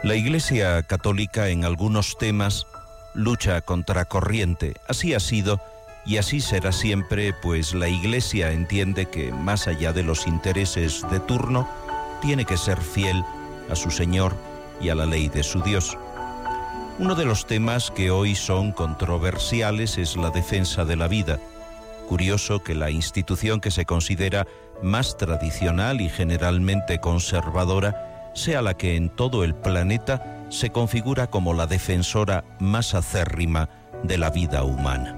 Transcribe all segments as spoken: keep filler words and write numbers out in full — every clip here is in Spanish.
La Iglesia Católica en algunos temas lucha contracorriente. Así ha sido y así será siempre, pues la Iglesia entiende que más allá de los intereses de turno, tiene que ser fiel a su Señor y a la ley de su Dios. Uno de los temas que hoy son controversiales es la defensa de la vida. Curioso que la institución que se considera más tradicional y generalmente conservadora sea la que en todo el planeta se configura como la defensora más acérrima de la vida humana.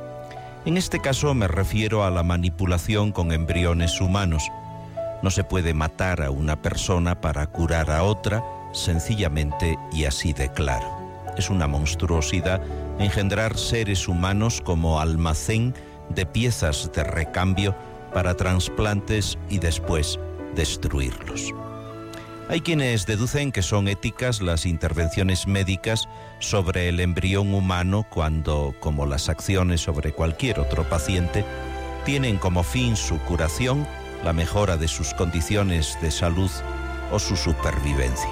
En este caso me refiero a la manipulación con embriones humanos. No se puede matar a una persona para curar a otra, sencillamente y así de claro. Es una monstruosidad engendrar seres humanos como almacén de piezas de recambio para trasplantes y después destruirlos. Hay quienes deducen que son éticas las intervenciones médicas sobre el embrión humano cuando, como las acciones sobre cualquier otro paciente, tienen como fin su curación, la mejora de sus condiciones de salud o su supervivencia.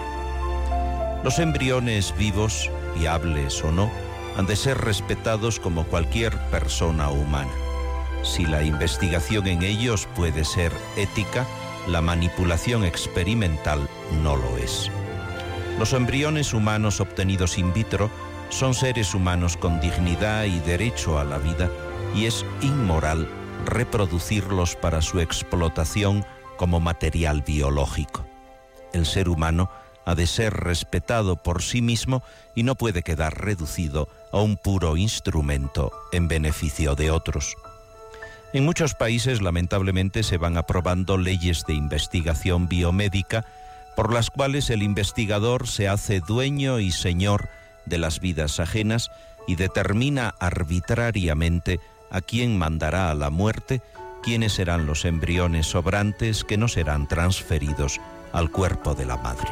Los embriones vivos, viables o no, han de ser respetados como cualquier persona humana. Si la investigación en ellos puede ser ética, la manipulación experimental no lo es. Los embriones humanos obtenidos in vitro son seres humanos con dignidad y derecho a la vida, y es inmoral reproducirlos para su explotación como material biológico. El ser humano ha de ser respetado por sí mismo y no puede quedar reducido a un puro instrumento en beneficio de otros. En muchos países, lamentablemente, se van aprobando leyes de investigación biomédica por las cuales el investigador se hace dueño y señor de las vidas ajenas y determina arbitrariamente a quién mandará a la muerte, quiénes serán los embriones sobrantes que no serán transferidos al cuerpo de la madre.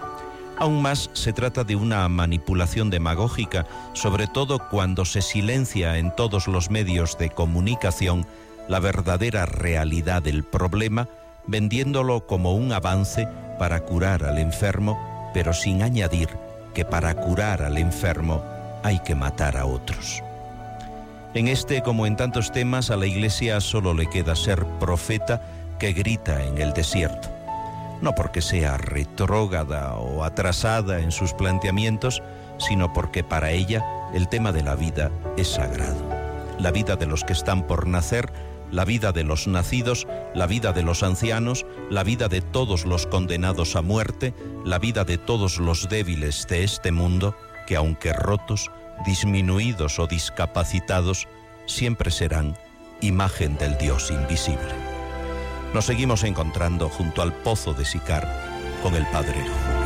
Aún más, se trata de una manipulación demagógica, sobre todo cuando se silencia en todos los medios de comunicación la verdadera realidad del problema, vendiéndolo como un avance para curar al enfermo, pero sin añadir que para curar al enfermo hay que matar a otros. En este, como en tantos temas, a la Iglesia solo le queda ser profeta que grita en el desierto. No porque sea retrógrada o atrasada en sus planteamientos, sino porque para ella el tema de la vida es sagrado. La vida de los que están por nacer, la vida de los nacidos, la vida de los ancianos, la vida de todos los condenados a muerte, la vida de todos los débiles de este mundo, que aunque rotos, disminuidos o discapacitados, siempre serán imagen del Dios invisible. Nos seguimos encontrando junto al Pozo de Sicar con el Padre Julio.